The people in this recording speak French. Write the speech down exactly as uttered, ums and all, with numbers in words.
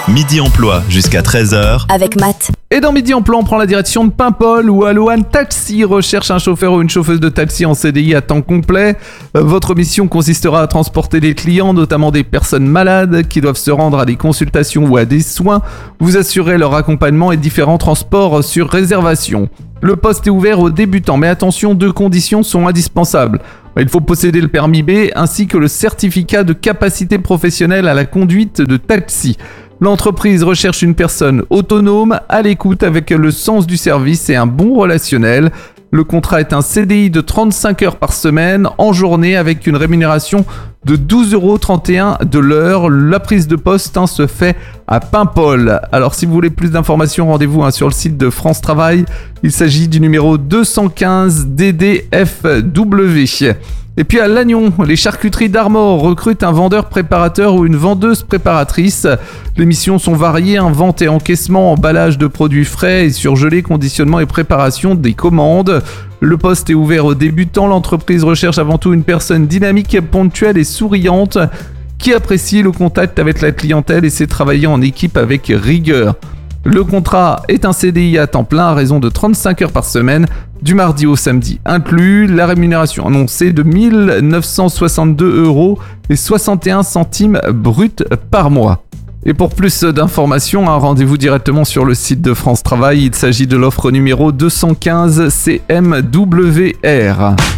Midi Emploi jusqu'à treize heures. Avec Matt. Et dans Midi Emploi, on prend la direction de Paimpol où Alohan Taxi recherche un chauffeur ou une chauffeuse de taxi en C D I à temps complet. Euh, votre mission consistera à transporter des clients, notamment des personnes malades qui doivent se rendre à des consultations ou à des soins. Vous assurez leur accompagnement et différents transports sur réservation. Le poste est ouvert aux débutants, mais attention, deux conditions sont indispensables. Il faut posséder le permis B ainsi que le certificat de capacité professionnelle à la conduite de taxi. L'entreprise recherche une personne autonome, à l'écoute avec le sens du service et un bon relationnel. Le contrat est un C D I de trente-cinq heures par semaine en journée avec une rémunération de douze euros trente et un de l'heure. La prise de poste hein, se fait à Paimpol. Alors si vous voulez plus d'informations, rendez-vous hein, sur le site de France Travail. Il s'agit du numéro deux cent quinze D D F W. Et puis à Lannion, les charcuteries d'Armor recrutent un vendeur préparateur ou une vendeuse préparatrice. Les missions sont variées, hein, vente et encaissement, emballage de produits frais et surgelés, conditionnement et préparation des commandes. Le poste est ouvert aux débutants. L'entreprise recherche avant tout une personne dynamique, ponctuelle et souriante qui apprécie le contact avec la clientèle et sait travailler en équipe avec rigueur. Le contrat est un C D I à temps plein à raison de trente-cinq heures par semaine, du mardi au samedi inclus. La rémunération annoncée de mille neuf cent soixante-deux euros et soixante et un centimes bruts par mois. Et pour plus d'informations, hein, rendez-vous directement sur le site de France Travail. Il s'agit de l'offre numéro deux cent quinze C M W R.